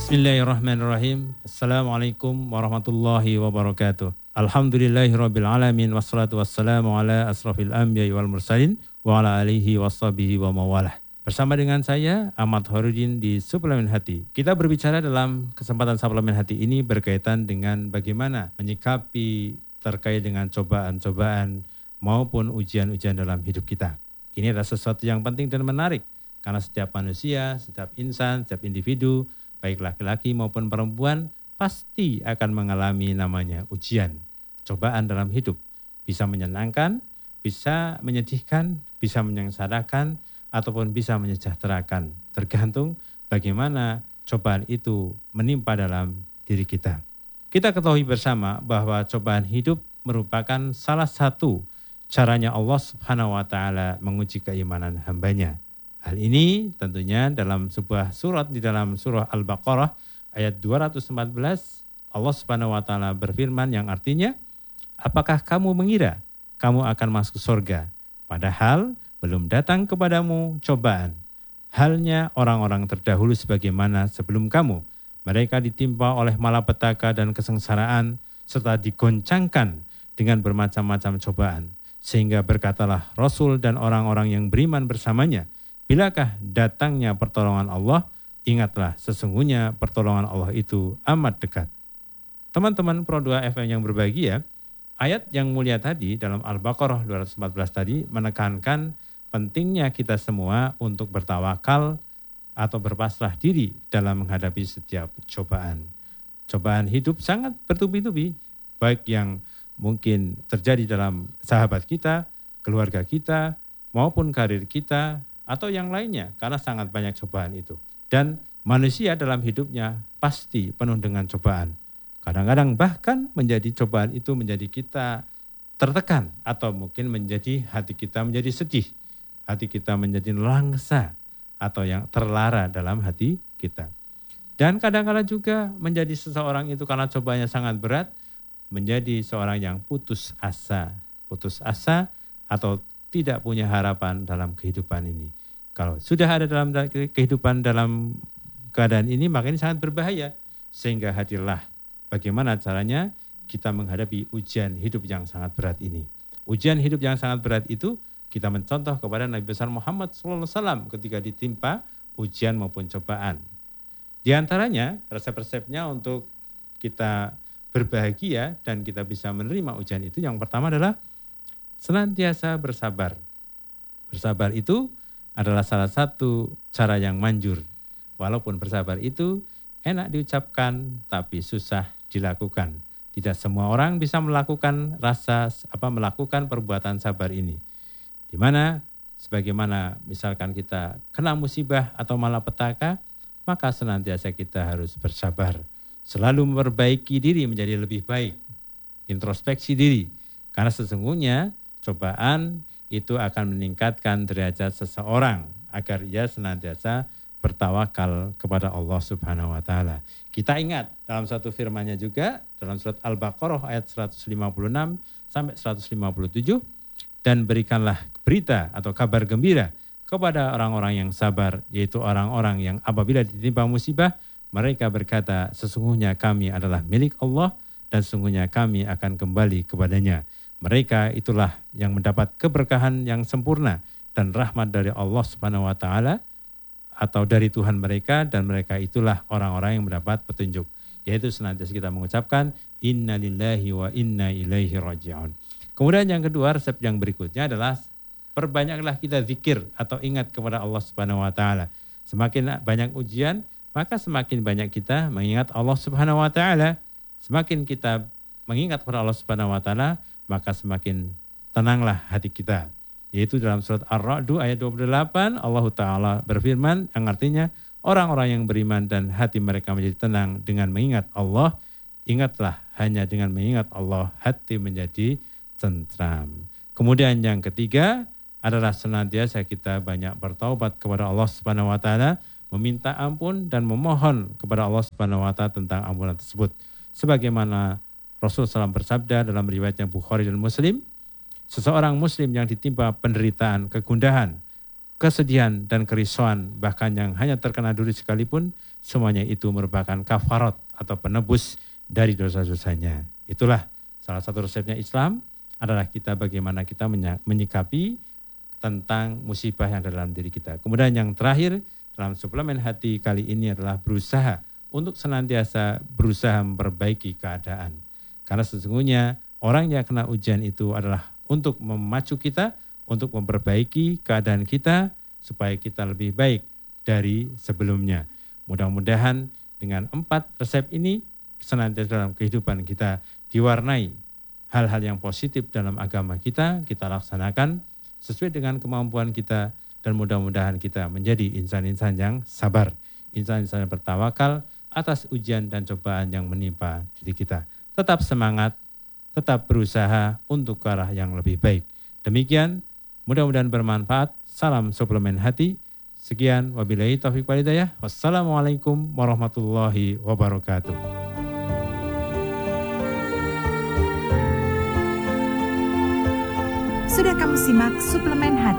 Bismillahirrahmanirrahim. Assalamualaikum warahmatullahi wabarakatuh. Alhamdulillahirrabbilalamin. Wassalatu wassalamu ala asrafil anbiya wal mursalin wa ala alihi washabihi wa mawalah. Bersama dengan saya Ahmad Khairuddin di Suplemen Hati. Kita berbicara dalam kesempatan Suplemen Hati ini berkaitan dengan bagaimana menyikapi terkait dengan cobaan-cobaan maupun ujian-ujian dalam hidup kita. Ini adalah sesuatu yang penting dan menarik karena setiap manusia, setiap insan, setiap individu, baik laki-laki maupun perempuan, pasti akan mengalami namanya ujian, cobaan dalam hidup. Bisa menyenangkan, bisa menyedihkan, bisa menyengsarakan, ataupun bisa menyejahterakan. Tergantung bagaimana cobaan itu menimpa dalam diri kita. Kita ketahui bersama bahwa cobaan hidup merupakan salah satu caranya Allah Subhanahu wa Ta'ala menguji keimanan hambanya. Hal ini tentunya dalam sebuah surat di dalam surah Al-Baqarah ayat 214 Allah Subhanahu wa Ta'ala berfirman yang artinya, apakah kamu mengira kamu akan masuk surga padahal belum datang kepadamu cobaan? Halnya orang-orang terdahulu sebagaimana sebelum kamu, mereka ditimpa oleh malapetaka dan kesengsaraan serta digoncangkan dengan bermacam-macam cobaan, sehingga berkatalah Rasul dan orang-orang yang beriman bersamanya, bilakah datangnya pertolongan Allah, ingatlah sesungguhnya pertolongan Allah itu amat dekat. Teman-teman Pro 2 FM yang berbahagia, ayat yang mulia tadi dalam Al-Baqarah 214 tadi menekankan pentingnya kita semua untuk bertawakal atau berpasrah diri dalam menghadapi setiap cobaan. Cobaan hidup sangat bertubi-tubi, baik yang mungkin terjadi dalam sahabat kita, keluarga kita, maupun karir kita, atau yang lainnya, karena sangat banyak cobaan itu. Dan manusia dalam hidupnya pasti penuh dengan cobaan. Kadang-kadang bahkan menjadi cobaan itu menjadi kita tertekan, atau mungkin menjadi hati kita menjadi sedih, hati kita menjadi langsa, atau yang terlara dalam hati kita. Dan kadang-kadang juga menjadi seseorang itu karena cobaannya sangat berat, menjadi seorang yang putus asa atau tidak punya harapan dalam kehidupan ini. Kalau sudah ada dalam kehidupan dalam keadaan ini, maka ini sangat berbahaya. Sehingga hadirlah bagaimana caranya kita menghadapi ujian hidup yang sangat berat ini. Ujian hidup yang sangat berat itu kita mencontoh kepada Nabi besar Muhammad SAW ketika ditimpa ujian maupun cobaan. Di antaranya resep-resepnya untuk kita berbahagia dan kita bisa menerima ujian itu, yang pertama adalah senantiasa bersabar. Bersabar itu adalah salah satu cara yang manjur. Walaupun bersabar itu enak diucapkan tapi susah dilakukan. Tidak semua orang bisa melakukan melakukan perbuatan sabar ini. Di mana sebagaimana misalkan kita kena musibah atau malapetaka, maka senantiasa kita harus bersabar. Selalu memperbaiki diri menjadi lebih baik. Introspeksi diri. Karena sesungguhnya cobaan itu akan meningkatkan derajat seseorang agar ia senantiasa bertawakal kepada Allah Subhanahu wa Ta'ala. Kita ingat dalam satu firman-Nya juga dalam surat Al-Baqarah ayat 156 sampai 157, dan berikanlah berita atau kabar gembira kepada orang-orang yang sabar, yaitu orang-orang yang apabila ditimpa musibah mereka berkata, sesungguhnya kami adalah milik Allah dan sesungguhnya kami akan kembali kepadanya. Mereka itulah yang mendapat keberkahan yang sempurna dan rahmat dari Allah Subhanahu wa Ta'ala atau dari Tuhan mereka, dan mereka itulah orang-orang yang mendapat petunjuk. Yaitu senantiasa kita mengucapkan inna lillahi wa inna ilaihi raji'un. Kemudian yang kedua, resep yang berikutnya adalah perbanyaklah kita zikir atau ingat kepada Allah Subhanahu wa Ta'ala. Semakin banyak ujian, maka semakin banyak kita mengingat Allah Subhanahu wa Ta'ala. Semakin kita mengingat kepada Allah Subhanahu wa Ta'ala, maka semakin tenanglah hati kita. Yaitu dalam surat Ar-Ra'd ayat 28 Allah Ta'ala berfirman yang artinya orang-orang yang beriman dan hati mereka menjadi tenang dengan mengingat Allah. Ingatlah hanya dengan mengingat Allah hati menjadi tentram. Kemudian yang ketiga adalah senantiasa kita banyak bertaubat kepada Allah Subhanahu wa Ta'ala, meminta ampun dan memohon kepada Allah Subhanahu wa Ta'ala tentang ampunan tersebut. Sebagaimana Rasulullah SAW bersabda dalam riwayatnya Bukhari dan Muslim, seseorang muslim yang ditimpa penderitaan, kegundahan, kesedihan dan kerisauan, bahkan yang hanya terkena duri sekalipun, semuanya itu merupakan kafarat atau penebus dari dosa-dosanya. Itulah salah satu resepnya Islam, adalah kita bagaimana kita menyikapi tentang musibah yang ada dalam diri kita. Kemudian yang terakhir dalam suplemen hati kali ini adalah berusaha untuk senantiasa berusaha memperbaiki keadaan. Karena sesungguhnya orang yang kena ujian itu adalah untuk memacu kita, untuk memperbaiki keadaan kita supaya kita lebih baik dari sebelumnya. Mudah-mudahan dengan 4 resep ini senantiasa dalam kehidupan kita diwarnai hal-hal yang positif dalam agama kita laksanakan sesuai dengan kemampuan kita, dan mudah-mudahan kita menjadi insan-insan yang sabar, insan-insan yang bertawakal atas ujian dan cobaan yang menimpa diri kita. Tetap semangat, tetap berusaha untuk ke arah yang lebih baik. Demikian, mudah-mudahan bermanfaat. Salam suplemen hati. Sekian, wabillahi taufiq wal hidayah. Wassalamualaikum warahmatullahi wabarakatuh. Sudah kamu simak suplemen hati